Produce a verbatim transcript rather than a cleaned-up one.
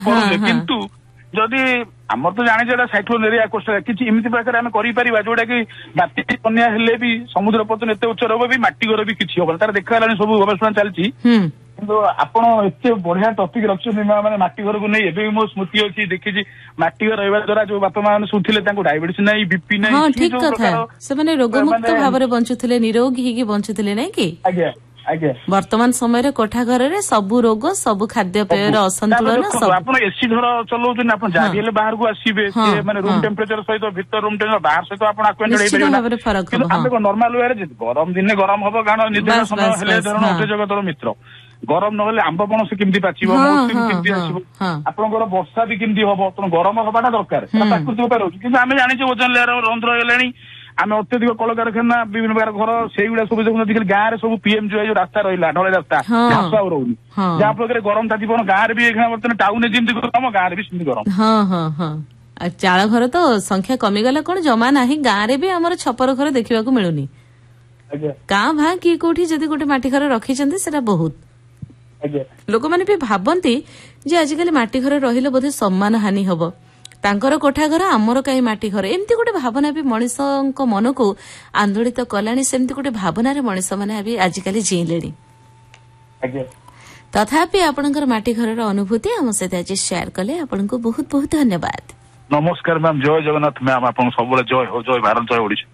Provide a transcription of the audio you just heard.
କରୁଥିଲେ କିନ୍ତୁ ଯଦି ଆମର ତ ଜାଣିଛେ ଏଟା ସାଇକ୍ଲୋନ ଏରିଆ କୋଷ୍ଟାଲ କିଛି ଏମିତି ପ୍ରକାର ଆମେ କରିପାରିବା ଯୋଉଟା କି ବାତ୍ୟା ବନ୍ୟା ହେଲେ ବି ସମୁଦ୍ର ପତନ ଏତେ ଉଚ୍ଚ ରହିବ ବି ମାଟି ଘର ବି କିଛି ହବନି ତାର ଦେଖାଗଲାଣି ସବୁ ଗବେଷଣା ଚାଲିଛି କିନ୍ତୁ ଆପଣ ଏତେ ବଢିଆ ଟପିକ ରଖିଛନ୍ତି ମାନେ ମାଟି ଘରକୁ ନେଇ ଏବେ ବି ମୋ ସ୍ମୃତି ଅଛି ଦେଖିଛି ମାଟି ଘର ରହିବା ଦ୍ୱାରା ଯୋଉ ବାପା ମା ମାନେ ଶୁଥିଲେ ତାଙ୍କୁ ଡାଇବେଟିସ୍ ନାହିଁ ବିପି ନାହିଁ ଠିକ କଥା ସେମାନେ ରୋଗମୁକ୍ତ ଭାବରେ ବଞ୍ଚୁଥିଲେ ନିରୋଗୀ ହେଇକି ବଞ୍ଚୁଥିଲେ ନାଇଁ କି ଆଜ୍ଞା ଆଜ୍ଞା ବର୍ତ୍ତମାନ ସମୟରେ କୋଠା ଘରରେ ସବୁ ରୋଗ ସବୁ ଖାଦ୍ୟପେୟର ଅସନ୍ତୁଳନ ଆପଣ ଏସି ଘର ଚଲାଉଛନ୍ତି ଆପଣ ଯାହା ହେଲେ ବାହାରକୁ ଆସିବେ ମାନେ ରୁମ ଟେମ୍ପରେଚର ସହିତ ଭିତର ରୁମ ଟେମ୍ପରେଚର ବାହାର ସହିତ ଆପଣ ଆକ୍ୱେଣ୍ଟେଡ ହେଇପାରିବେ କିନ୍ତୁ ଆମେ ନର୍ମାଲ ୱେରେ ଗରମ ଦିନେ ଗରମ ହବ କାରଣ ନିର୍ଦ୍ଦିଷ୍ଟ ସମୟ ହେଲେ ଧରଣ ଅଟେ ଜଗତର ମିତ୍ର ଗରମ ନହେଲେ ଆମ୍ବ ପଣସ କେମିତି ପାଚିବ ମୌସୁମୀ କେମିତି ଆସିବ ଆପଣଙ୍କର ବର୍ଷା ବି କେମିତି ହବ ତେଣୁ ଗରମ ହବାଟା ଦରକାର ପ୍ରାକୃତିକ ଉପାୟ ରହୁଛି କିନ୍ତୁ ଆମେ ଜାଣିଛେ ଓଜନ ଲେୟର ରନ୍ଧ୍ର ହେଇଗଲାଣି ଆମେ ଅତ୍ୟଧିକ କଳକାରଖାନା ବିଭିନ୍ନ ପ୍ରକାର ଘର ସେଇଗୁଡା ସବୁ ଦେଖୁଛନ୍ତି ଗାଁରେ ସବୁ ପିଏମ ଯୋଉ ରାସ୍ତା ରହିଲା ଢଳେଇ ରାସ୍ତା ଘାସ ଆଉ ରହୁନି ଯାହା ଫଳରେ ଗରମ ତାତିବ ଗାଁରେ ବି ଏଇଖିଣା ବର୍ତ୍ତମାନ ଟାଉନରେ ଯେମିତି ଗରମ ଗାଁରେ ବି ସେମିତି ଗରମ ହଁ ହଁ ହଁ ଚାଳ ଘର ତ ସଂଖ୍ୟା କମିଗଲା କଣ ଜମା ନାହିଁ ଗାଁରେ ବି ଆମର ଛପର ଘର ଦେଖିବାକୁ ମିଳୁନି କାଁ ଭାଁ କିଏ କୋଉଠି ଯଦି ଗୋଟେ ମାଟି ଘର ରଖିଛନ୍ତି ସେଟା ବହୁତ ଲୋକମାନେ ବି ଭାବନ୍ତି ଯେ ଆଜିକାଲି ମାଟି ଘରେ ରହିଲେ ବୋଧେ ସମ୍ମାନ ହାନି ହବ ତାଙ୍କର କୋଠା ଘର ଆମର କାହିଁ ମାଟି ଘର ଏମିତି ଗୋଟେ ଭାବନା ବି ମଣିଷଙ୍କ ମନକୁ ଆନ୍ଦୋଳିତ କଲାଣି ସେମିତି ଗୋଟେ ଭାବନାରେ ମଣିଷ ମାନେ ବି ଆଜିକାଲି ଜିଇଲେଣି ତଥାପି ଆପଣଙ୍କର ମାଟି ଘରର ଅନୁଭୂତି ଆମ ସହିତ ଆଜି ସେୟାର କଲେ ଆପଣଙ୍କୁ ବହୁତ ବହୁତ ଧନ୍ୟବାଦ ନମସ୍କାର ମ୍ୟାମ୍ ଜୟ ଜଗନ୍ନାଥ ମ୍ୟାମ୍ ଆପଣଙ୍କୁ ସବୁବେଳେ ଜୟ ହଉ ଜୟ ଭାରତ ଜୟ ଓଡିଶା